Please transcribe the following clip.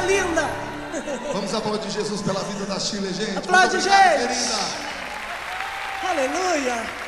linda. Vamos aplaudir Jesus pela vida da Sheila, gente. Aplaude, Muito obrigado, gente. querida. Aleluia.